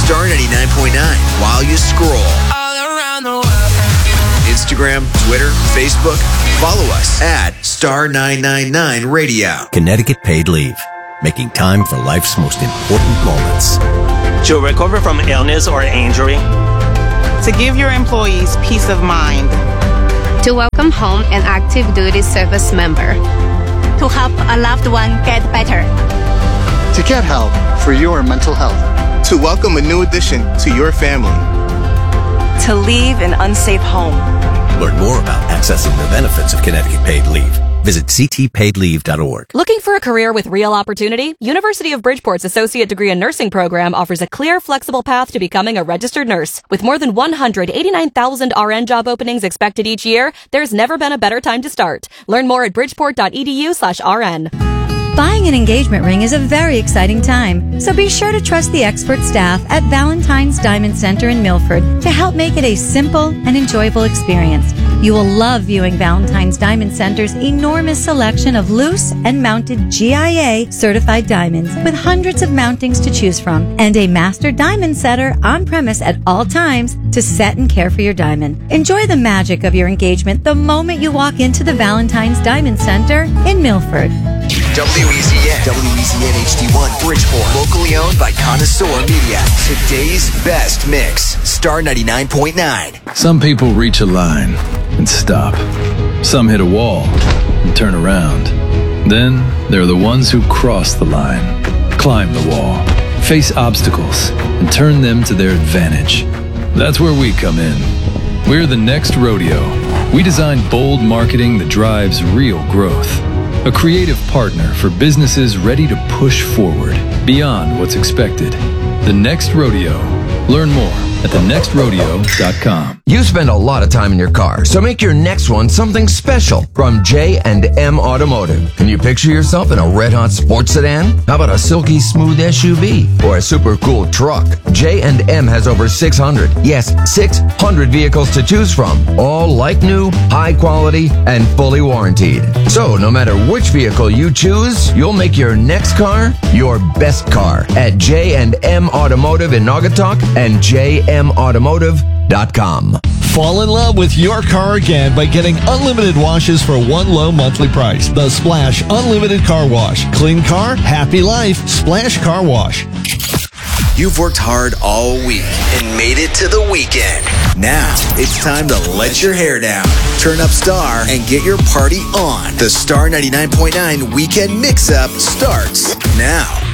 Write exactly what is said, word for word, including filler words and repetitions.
Star ninety-nine point nine while you scroll. All around the world. Instagram, Twitter, Facebook. Follow us at Star nine nine nine Radio. Connecticut Paid Leave. Making time for life's most important moments. To recover from illness or injury. To give your employees peace of mind. To welcome home an active duty service member. To help a loved one get better. To get help for your mental health. To welcome a new addition to your family. To leave an unsafe home. Learn more about accessing the benefits of Connecticut Paid Leave. Visit c t paid leave dot org. Looking for a career with real opportunity? University of Bridgeport's Associate Degree in Nursing program offers a clear, flexible path to becoming a registered nurse. With more than one hundred eighty-nine thousand R N job openings expected each year, there's never been a better time to start. Learn more at bridgeport dot e d u slash r n. Buying an engagement ring is a very exciting time, so be sure to trust the expert staff at Valentine's Diamond Center in Milford to help make it a simple and enjoyable experience. You will love viewing Valentine's Diamond Center's enormous selection of loose and mounted G I A certified diamonds with hundreds of mountings to choose from and a master diamond setter on premise at all times to set and care for your diamond. Enjoy the magic of your engagement the moment you walk into the Valentine's Diamond Center in Milford. W E Z N, W E Z N H D one, Bridgeport. Locally owned by Connoisseur Media. Today's best mix. Star ninety-nine point nine. Some people reach a line and stop. Some hit a wall and turn around. Then there are the ones who cross the line, climb the wall, face obstacles, and turn them to their advantage. That's where we come in. We're the Next Rodeo. We design bold marketing that drives real growth. A creative partner for businesses ready to push forward beyond what's expected. The Next Rodeo. Learn more at the next rodeo dot com. You spend a lot of time in your car, so make your next one something special from J and M Automotive. Can you picture yourself in a red-hot sports sedan? How about a silky smooth S U V or a super cool truck? J and M has over six hundred, yes, six hundred vehicles to choose from, all like new, high quality, and fully warranted. So no matter which vehicle you choose, you'll make your next car your best car at J and M Automotive in Naugatuck and j m automotive dot com. Fall in love with your car again by getting unlimited washes for one low monthly price. The Splash Unlimited Car Wash. Clean car, happy life. Splash Car Wash. You've worked hard all week and made it to the weekend. Now it's time to let your hair down, turn up Star, and get your party on. The Star ninety-nine point nine Weekend Mix-Up starts now.